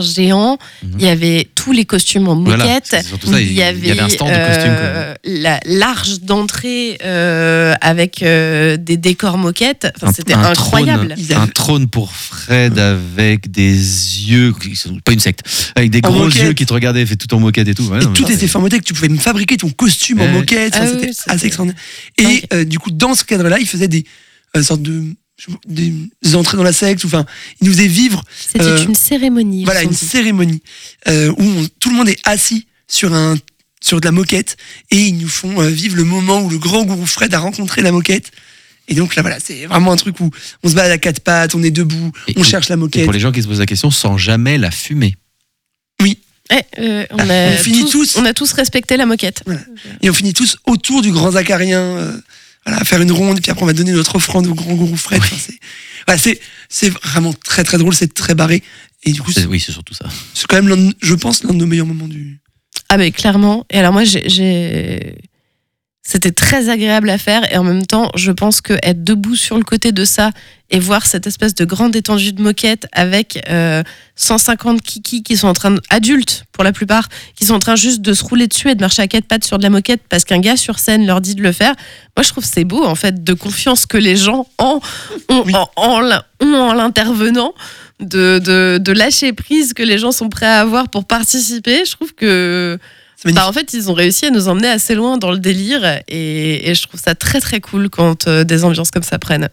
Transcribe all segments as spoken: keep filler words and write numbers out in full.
géant, mmh. il y avait tous les costumes en moquette, voilà, ça, il, y avait, il y avait un stand de costumes. Euh, la, l'arche d'entrée euh, avec euh, des décors moquettes, enfin, un, c'était un incroyable. Trône, un trône pour Fred avec des yeux, pas une secte, avec des en gros moquette. yeux qui te regardaient, fait tout en moquette et tout. Ouais, et non, tout mais, était fait en moquette, tu pouvais me fabriquer ton costume ouais. en moquette, enfin, ah, c'était oui, assez c'était... extraordinaire. Et okay. euh, du coup, dans ce cadre-là, il faisait des euh, sortes de des entrées dans la secte, enfin, il nous faisait vivre. C'était euh, une cérémonie. Voilà, une dit. cérémonie euh, où on, tout le monde est assis sur un sur de la moquette et ils nous font euh, vivre le moment où le grand gourou Fred a rencontré la moquette. Et donc là, voilà, c'est vraiment un truc où on se balade à quatre pattes, on est debout, et, on cherche la moquette. Et pour les gens qui se posent la question, sans jamais la fumer. Oui. Eh, euh, on, a on finit tous, tous, on a tous respecté la moquette. Voilà. Et on finit tous autour du grand Zacarien. Euh, Voilà, faire une ronde, et puis après on va donner notre offrande au grand gourou Fred. Oui. Enfin, c'est, voilà, c'est, c'est vraiment très très drôle, c'est très barré. Et du coup, c'est, oui, c'est surtout ça. C'est quand même, l'un, je pense, l'un de nos meilleurs moments du. Ah, mais clairement. Et alors, moi, j'ai, j'ai. C'était très agréable à faire. Et en même temps, je pense que être debout sur le côté de ça et voir cette espèce de grande étendue de moquette avec euh, cent cinquante kikis qui sont en train de, adultes pour la plupart, qui sont en train juste de se rouler dessus et de marcher à quatre pattes sur de la moquette parce qu'un gars sur scène leur dit de le faire. Moi, je trouve que c'est beau, en fait, de confiance que les gens ont en, oui. en, en, ont en l'intervenant, de, de, de lâcher prise que les gens sont prêts à avoir pour participer. Je trouve que... Bah, en fait, ils ont réussi à nous emmener assez loin dans le délire et, et je trouve ça très très cool quand euh, des ambiances comme ça prennent.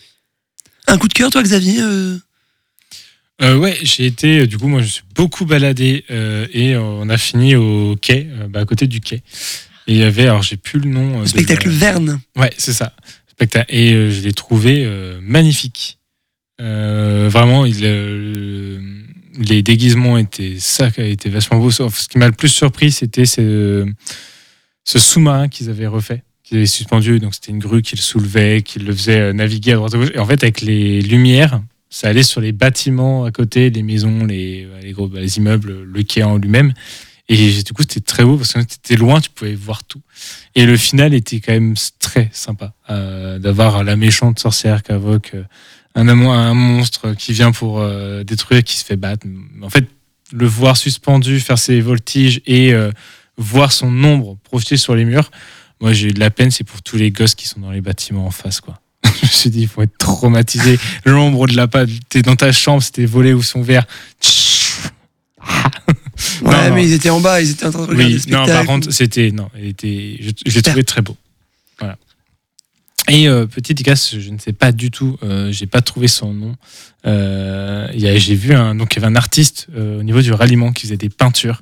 Un coup de cœur, toi, Xavier euh... Euh, ouais, j'ai été, du coup, moi je suis beaucoup baladé euh, et on a fini au quai, euh, bah, à côté du quai. Et il y avait, alors j'ai plus le nom. Le spectacle la... Verne. Ouais, c'est ça. Et euh, je l'ai trouvé euh, magnifique. Euh, vraiment, il, euh, les déguisements étaient, ça était vachement beau. Ce qui m'a le plus surpris, c'était ce, ce sous-marin qu'ils avaient refait, qu'ils avaient suspendu. Donc c'était une grue qui le soulevait, qui le faisait naviguer à droite à gauche. Et en fait, avec les lumières, ça allait sur les bâtiments à côté, les maisons, les, les, gros, les immeubles, le quai en lui-même. Et du coup, c'était très beau parce que tu étais loin, tu pouvais voir tout. Et le final était quand même très sympa euh, d'avoir la méchante sorcière qui invoque euh, un, un monstre qui vient pour euh, détruire, qui se fait battre. En fait, le voir suspendu, faire ses voltiges et euh, voir son ombre projeté sur les murs, moi j'ai eu de la peine, c'est pour tous les gosses qui sont dans les bâtiments en face, quoi. Je me suis dit, il faut être traumatisé. L'ombre de la patte, t'es dans ta chambre, c'était volé ou son verre. Ouais, non, mais non. Ils étaient en bas, ils étaient en train de regarder oui, le spectacle. Non, par contre, c'était, non, il était, je, je l'ai trouvé très beau. Voilà. Et euh, petite dédicace, je ne sais pas du tout, euh, j'ai pas trouvé son nom. Euh, y a, j'ai vu un, donc il y avait un artiste euh, au niveau du ralliement qui faisait des peintures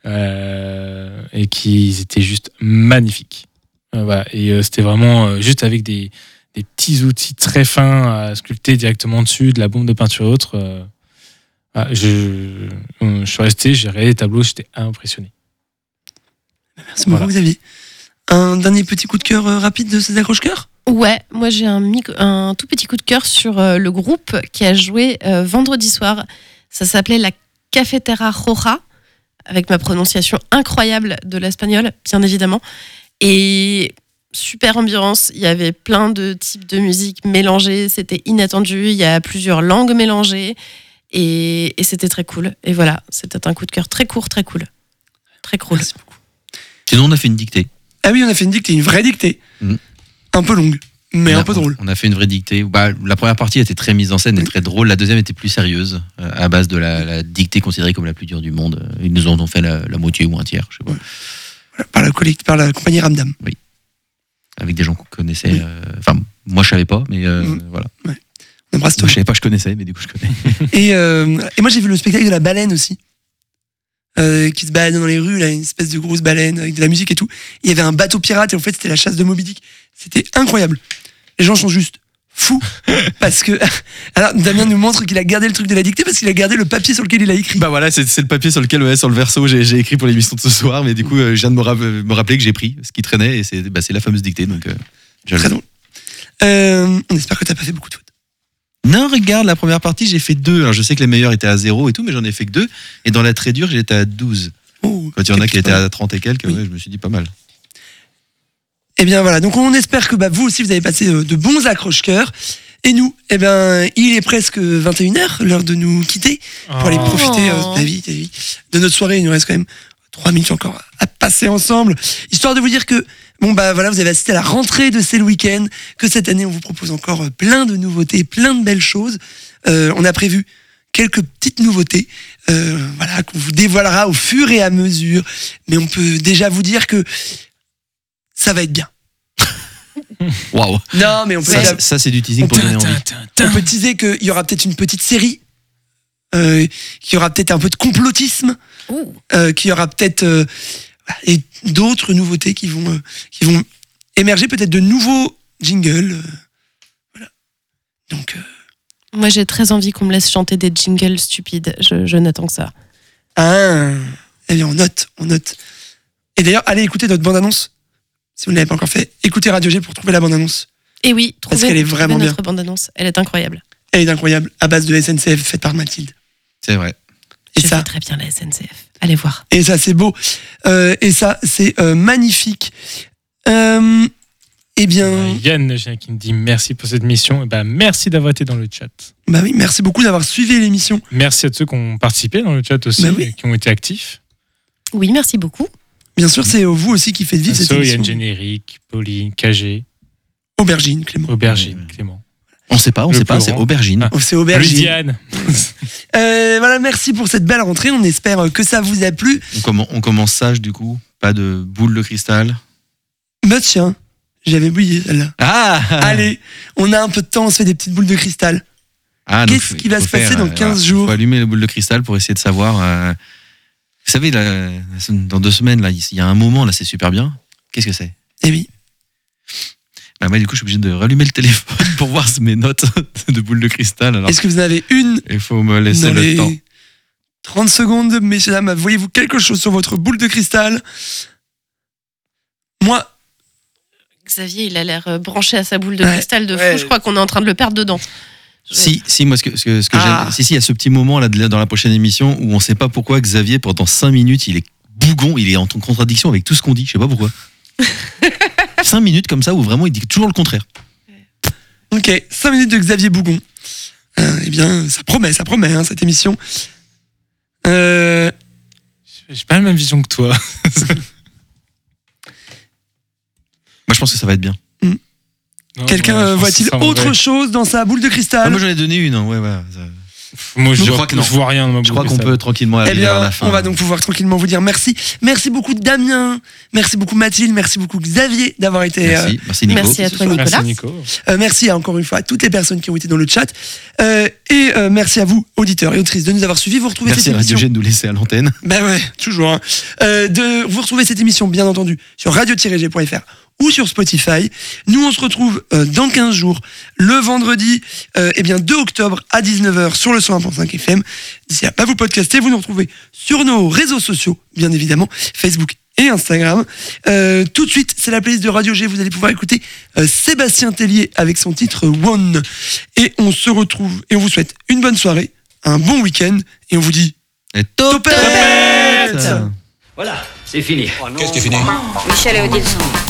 euh, et qui étaient juste magnifiques. Euh, voilà. Et euh, c'était vraiment euh, juste avec des, des petits outils très fins à sculpter directement dessus, de la bombe de peinture et autres. Euh, Ah, je, je suis resté, j'ai regardé les tableaux, j'étais impressionné. Merci beaucoup, voilà. Xavier. Un dernier petit coup de cœur euh, rapide de ces accroche-cœurs ? Ouais, moi j'ai un, micro, un tout petit coup de cœur sur euh, le groupe qui a joué euh, vendredi soir. Ça s'appelait la Cafetera Roja, avec ma prononciation incroyable de l'espagnol, bien évidemment. Et super ambiance, il y avait plein de types de musique mélangées, c'était inattendu, il y a plusieurs langues mélangées. Et, et c'était très cool. Et voilà, c'était un coup de cœur très court, très cool. Très cool. Merci beaucoup. Sinon, on a fait une dictée. Ah oui, on a fait une dictée, une vraie dictée. Mmh. Un peu longue, mais on a, un peu drôle. On a fait une vraie dictée. Bah, la première partie était très mise en scène et mmh. très drôle. La deuxième était plus sérieuse, euh, à base de la, la dictée considérée comme la plus dure du monde. Ils nous en ont fait la, la moitié ou un tiers, je sais pas. Ouais. Voilà, par, la collect, par la compagnie Ramdam. Oui. Avec des gens qu'on connaissait. Enfin, oui. euh, moi, je savais pas, mais euh, mmh. voilà. Ouais. Moi, je savais pas, je connaissais, mais du coup, je connais. et, euh, et moi, j'ai vu le spectacle de la baleine aussi, euh, qui se balade dans les rues, là, une espèce de grosse baleine avec de la musique et tout. Il y avait un bateau pirate et en fait, c'était la chasse de Moby Dick. C'était incroyable. Les gens sont juste fous parce que. Alors, Damien nous montre qu'il a gardé le truc de la dictée parce qu'il a gardé le papier sur lequel il a écrit. Bah voilà, c'est, c'est le papier sur lequel, ouais, sur le verso, j'ai, j'ai écrit pour l'émission de ce soir, mais du coup, euh, je viens de me, ra- me rappeler que j'ai pris ce qui traînait et c'est, bah, c'est la fameuse dictée. Donc, euh, très drôle. Euh, on espère que t'as pas fait beaucoup de fautes. Non, regarde, la première partie, j'ai fait deux. Alors, je sais que les meilleurs étaient à zéro et tout, mais j'en ai fait que deux. Et dans la très dure, j'étais à douze. Oh, quand il y en a qui étaient à trente et quelques, oui. ouais, je me suis dit pas mal. Eh bien, voilà. Donc, on espère que bah, vous aussi, vous avez passé de bons accroche-cœurs. Et nous, eh ben, il est presque vingt et une heures, l'heure de nous quitter pour aller Oh. profiter euh, de, vie, de, vie, de notre soirée. Il nous reste quand même trois minutes encore à passer ensemble, histoire de vous dire que bon bah voilà, vous avez assisté à la rentrée de C'est le Week-end, que cette année on vous propose encore plein de nouveautés, plein de belles choses. Euh, on a prévu quelques petites nouveautés, euh, voilà, qu'on vous dévoilera au fur et à mesure, mais on peut déjà vous dire que ça va être bien. Waouh. Non, mais on peut, Ça, déjà- c'est- ça, c'est du teasing pour donner envie. on peut teaser qu'il y aura peut-être une petite série, euh, qu'il y aura peut-être un peu de complotisme, Ouh. euh, qu'il y aura peut-être euh, et d'autres nouveautés qui vont, euh, qui vont émerger, peut-être de nouveaux jingles. euh, voilà. Donc, euh, Moi, j'ai très envie qu'on me laisse chanter des jingles stupides. Je, je n'attends que ça. ah, eh bien, on note, on note. Et d'ailleurs, allez écouter notre bande-annonce. Si vous ne l'avez pas encore fait, écoutez Radio G pour trouver la bande-annonce. Et oui, Parce trouvez, qu'elle est trouvez vraiment bien. notre bande-annonce. Elle est incroyable. Elle est incroyable, à base de S N C F, faite par Mathilde. C'est vrai. Et Je ça, fais très bien la S N C F. Allez voir. Et ça, c'est beau. Euh, et ça, c'est euh, magnifique. Euh, eh bien, Euh, Yann qui me dit merci pour cette mission. Et ben, merci d'avoir été dans le chat. bah oui, merci beaucoup d'avoir suivi l'émission. Merci à ceux qui ont participé dans le chat aussi, Bah oui. et qui ont été actifs. Oui, merci beaucoup. Bien sûr, c'est vous aussi qui faites vivre cette So, Yann émission. Générique, Pauline, K G, Aubergine, Clément. Aubergine, Ouais. Clément. On sait pas, on Le sait pas, plus c'est grand. aubergine. Ah. Oh, c'est Aubergine. Louisiane. Euh, voilà, merci pour cette belle rentrée. On espère que ça vous a plu. On, commen- on commence sage du coup. Pas de boule de cristal. Bah tiens, j'avais oublié celle-là. Ah Allez, on a un peu de temps, on se fait des petites boules de cristal. Ah, donc, Qu'est-ce il qui va faut se passer faire, dans euh, quinze voilà, jours Il faut allumer la boule de cristal pour essayer de savoir. euh, Vous savez, là, dans deux semaines, là, il y a un moment, là, c'est super bien. Qu'est-ce que c'est? Eh oui. Bah, moi, du coup, je suis obligé de rallumer le téléphone pour voir mes notes de boule de cristal. Alors, Est-ce que vous en avez une il faut me laisser dans le les temps. trente secondes, messieurs, dames? Voyez-vous quelque chose sur votre boule de cristal? Moi, Xavier, il a l'air euh, branché à sa boule de Ouais, cristal de ouais. fou. Je crois qu'on est en train de le perdre dedans. Je- Si, si, moi, ce que, ce que, ce que Ah. j'aime. Si, si, il y a ce petit moment, là, de- dans la prochaine émission, où on sait pas pourquoi Xavier, pendant cinq minutes, il est bougon, il est en contradiction avec tout ce qu'on dit. Je sais pas pourquoi. cinq minutes comme ça, où vraiment, il dit toujours le contraire. ok, cinq minutes de Xavier Bougon. Euh, eh bien, ça promet, ça promet, hein, cette émission. Euh, J'ai pas la même vision que toi. Moi, je pense que ça va être bien. Non, Quelqu'un ouais, je euh, pense voit-il que ça, en autre vrai. chose dans sa boule de Ah, cristal? moi, j'en ai donné une. hein, Ouais, ouais, ça- Moi, je, Je vois, crois que non. je vois rien dans ma boule Je crois de qu'on cristal. peut tranquillement Eh arriver vers bien, la fin. on va donc pouvoir tranquillement vous dire merci. Merci beaucoup Damien, merci beaucoup Mathilde, merci beaucoup Xavier d'avoir été. Merci, merci Nico. Merci à ce toi, soir. Nicolas. Merci Nico. euh, merci à, encore une fois à toutes les personnes qui ont été dans le chat. Euh, et euh, merci à vous, auditeurs et auditrices, de nous avoir suivis. Vous retrouvez Merci cette à émission. Radio G de nous laisser à l'antenne. Ben ouais, toujours. Hein. Euh, de vous retrouver cette émission, bien entendu, sur radio tiret g point f r ou sur Spotify. Nous, on se retrouve euh, dans quinze jours, le vendredi, euh, eh bien, deux octobre à dix-neuf heures sur le cent un point cinq F M. D'ici là, pas vous podcaster, vous nous retrouvez sur nos réseaux sociaux, bien évidemment, Facebook et Instagram. Euh, tout de suite, c'est la playlist de Radio G. Vous allez pouvoir écouter euh, Sébastien Tellier avec son titre One. Et on se retrouve et on vous souhaite une bonne soirée, un bon week-end et on vous dit Et Topette. Topette. Voilà, c'est fini. Qu'est-ce qui est fini? Michel et Odile sont